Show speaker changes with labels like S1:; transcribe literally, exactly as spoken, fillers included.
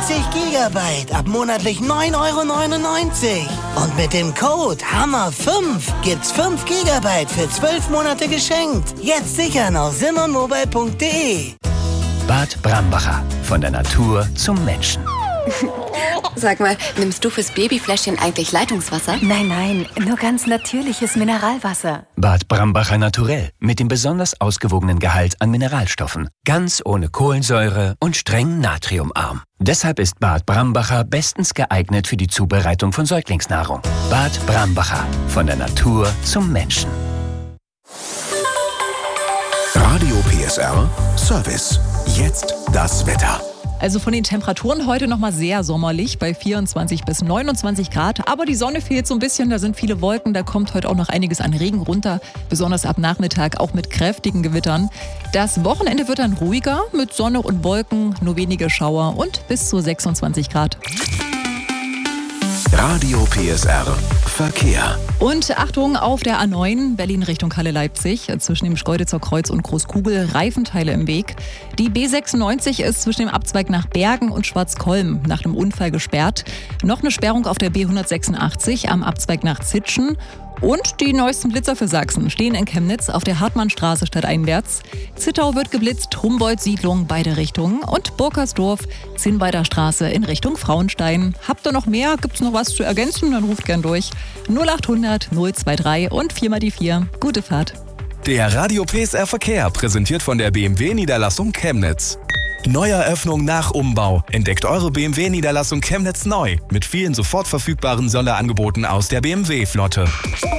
S1: vierzig Gigabyte ab monatlich neun Euro neunundneunzig. Und mit dem Code Hammer fünf gibt's fünf Gigabyte für zwölf Monate geschenkt. Jetzt sichern auf simmermobile punkt de.
S2: Bad Brambacher. Von der Natur zum Menschen.
S3: Sag mal, nimmst du fürs Babyfläschchen eigentlich Leitungswasser?
S4: Nein, nein, nur ganz natürliches Mineralwasser.
S2: Bad Brambacher Naturell. Mit dem besonders ausgewogenen Gehalt an Mineralstoffen. Ganz ohne Kohlensäure und streng natriumarm. Deshalb ist Bad Brambacher bestens geeignet für die Zubereitung von Säuglingsnahrung. Bad Brambacher. Von der Natur zum Menschen.
S5: Radio P S R Service. Jetzt das Wetter.
S6: Also von den Temperaturen heute nochmal sehr sommerlich bei vierundzwanzig bis neunundzwanzig Grad. Aber die Sonne fehlt so ein bisschen, da sind viele Wolken, da kommt heute auch noch einiges an Regen runter. Besonders ab Nachmittag auch mit kräftigen Gewittern. Das Wochenende wird dann ruhiger mit Sonne und Wolken, nur wenige Schauer und bis zu sechsundzwanzig Grad.
S5: Radio P S R Verkehr.
S6: Und Achtung, auf der A neun, Berlin Richtung Halle-Leipzig, zwischen dem Schkeuditzer Kreuz und Großkugel, Reifenteile im Weg. Die B sechsundneunzig ist zwischen dem Abzweig nach Bergen und Schwarzkolm nach einem Unfall gesperrt. Noch eine Sperrung auf der B hundertsechsundachtzig am Abzweig nach Zitschen. Und die neuesten Blitzer für Sachsen stehen in Chemnitz auf der Hartmannstraße stadteinwärts. Zittau wird geblitzt, Humboldt-Siedlung beide Richtungen und Burkersdorf, Zinnweider Straße in Richtung Frauenstein. Habt ihr noch mehr? Gibt's noch was zu ergänzen? Dann ruft gern durch. null achthundert null drei und vier mal die vier. Gute Fahrt.
S7: Der Radio P S R Verkehr, präsentiert von der B M W-Niederlassung Chemnitz. Neueröffnung nach Umbau. Entdeckt eure B M W-Niederlassung Chemnitz neu. Mit vielen sofort verfügbaren Sonderangeboten aus der B M W-Flotte.